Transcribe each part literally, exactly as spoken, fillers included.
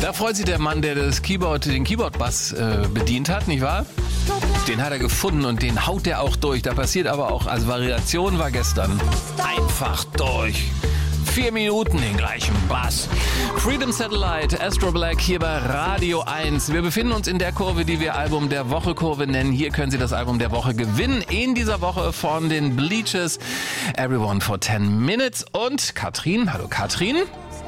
Da freut sich der Mann, der das Keyboard, den Keyboard-Bass äh, bedient hat, nicht wahr? Den hat er gefunden und den haut er auch durch. Da passiert aber auch, also Variation war gestern einfach durch. Vier Minuten den gleichen Bass. Freedom Satellite, Astro Black hier bei Radio eins. Wir befinden uns in der Kurve, die wir Album der Woche Kurve nennen. Hier können Sie das Album der Woche gewinnen. In dieser Woche von den Bleachers, Everyone for ten Minutes. Und Katrin, hallo Katrin.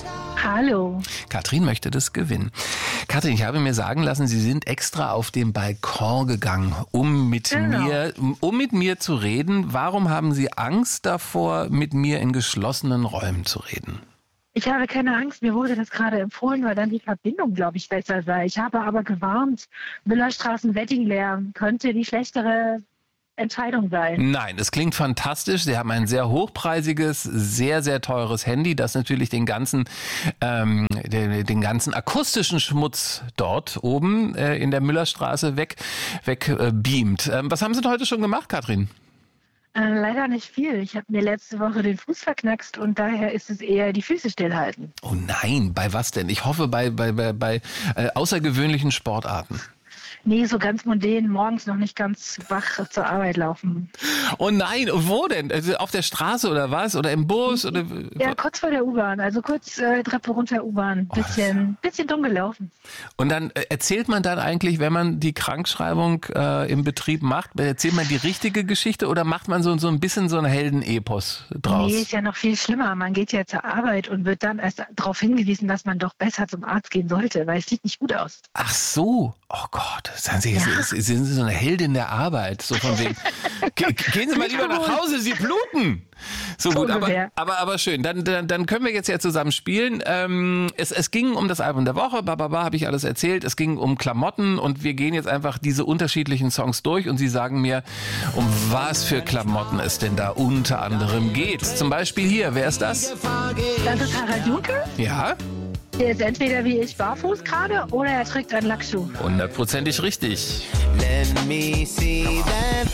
Hallo. Katrin möchte das gewinnen. Katrin, ich habe mir sagen lassen, Sie sind extra auf den Balkon gegangen, um mit Genau. mir, um mit mir zu reden. Warum haben Sie Angst davor, mit mir in geschlossenen Räumen zu reden? Ich habe keine Angst, mir wurde das gerade empfohlen, weil dann die Verbindung, glaube ich, besser sei. Ich habe aber gewarnt, Müllerstraßen-Wedding-Lärm könnte die schlechtere Entscheidung sein. Nein, es klingt fantastisch. Sie haben ein sehr hochpreisiges, sehr, sehr teures Handy, das natürlich den ganzen, ähm, den, den ganzen akustischen Schmutz dort oben äh, in der Müllerstraße weg, weg äh, beamt. Ähm, was haben Sie denn heute schon gemacht, Katrin? Äh, leider nicht viel. Ich habe mir letzte Woche den Fuß verknackst und daher ist es eher die Füße stillhalten. Oh nein, bei was denn? Ich hoffe bei, bei, bei, bei äh, außergewöhnlichen Sportarten. Nee, so ganz mundän, morgens noch nicht ganz wach zur Arbeit laufen. Oh nein, wo denn? Also auf der Straße oder was? Oder im Bus? Oder? Ja, kurz vor der U-Bahn, also kurz äh, Treppe runter U-Bahn, bisschen, bisschen dumm gelaufen. Und dann äh, erzählt man dann eigentlich, wenn man die Krankschreibung äh, im Betrieb macht, erzählt man die richtige Geschichte oder macht man so, so ein bisschen so ein Heldenepos draus? Nee, ist ja noch viel schlimmer. Man geht ja zur Arbeit und wird dann erst darauf hingewiesen, dass man doch besser zum Arzt gehen sollte, weil es sieht nicht gut aus. Ach so, oh Gott, sagen Sie, Ja. Sie, sind Sie so eine Heldin der Arbeit, so von wegen, Ge- gehen Sie mal lieber nach Hause, Sie bluten. So gut, aber, ungefähr. aber, aber schön, dann, dann, dann können wir jetzt ja zusammen spielen. Ähm, es, es ging um das Album der Woche, bababa, habe ich alles erzählt, es ging um Klamotten und wir gehen jetzt einfach diese unterschiedlichen Songs durch und Sie sagen mir, um was für Klamotten es denn da unter anderem geht. Zum Beispiel hier, wer ist das? Das ist Harald Junke. Ja, Der ist entweder wie ich barfuß gerade oder er trägt einen Lackschuh. hundertprozentig richtig. Let me see that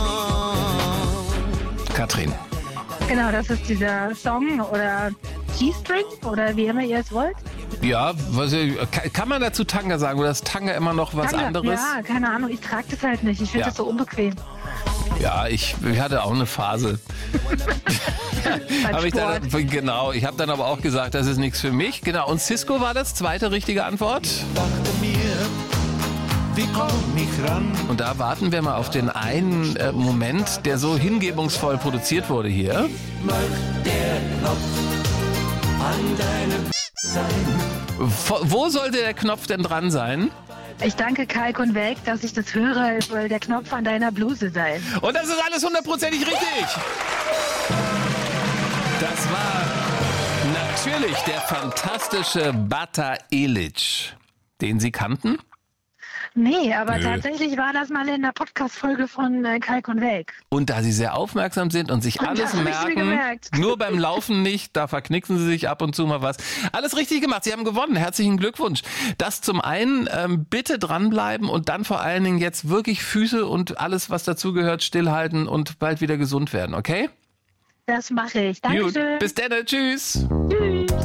song. Katrin. Genau, das ist dieser Song oder G-String oder wie immer ihr es wollt. Ja, was, kann- kann man dazu Tanga sagen oder ist Tanga immer noch was Tanga. anderes? Ja, keine Ahnung, ich trage das halt nicht. Ich finde Ja. das so unbequem. Ja, ich, ich hatte auch eine Phase. Beim Hab ich dann, Sport. genau, ich habe dann aber auch gesagt, das ist nichts für mich. Genau, und Cisco war das, zweite richtige Antwort. Dachte mir, wie komm ich ran? Und da warten wir mal auf den einen äh, Moment, der so hingebungsvoll produziert wurde hier. Mag der Knopf an deinem sein? Wo, wo sollte der Knopf denn dran sein? Ich danke Kalk und Welk, dass ich das höre. Es soll der Knopf an deiner Bluse sein. Und das ist alles hundertprozentig richtig. Das war natürlich der fantastische Bata Ilic, den Sie kannten. Nee, aber Nö. tatsächlich war das mal in der Podcast-Folge von äh, Kalk und Welk. Und da Sie sehr aufmerksam sind und sich Und alles das hab ich mir merken, gemerkt. nur beim Laufen nicht, da verknicksen Sie sich ab und zu mal was. Alles richtig gemacht, Sie haben gewonnen, herzlichen Glückwunsch. Das zum einen, ähm, bitte dranbleiben und dann vor allen Dingen jetzt wirklich Füße und alles, was dazugehört, stillhalten und bald wieder gesund werden, okay? Das mache ich. Gut, Dankeschön. bis dann, tschüss. Tschüss.